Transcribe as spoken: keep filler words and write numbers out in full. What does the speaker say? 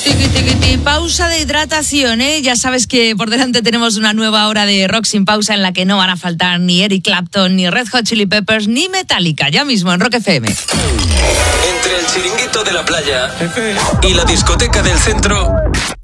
Tiqui, tiqui, tiqui. Pausa de hidratación, ¿eh? Ya sabes que por delante tenemos una nueva hora de Rock sin pausa en la que no van a faltar ni Eric Clapton, ni Red Hot Chili Peppers, ni Metallica. Ya mismo en Rock F M. Entre el chiringuito de la playa y la discoteca del centro,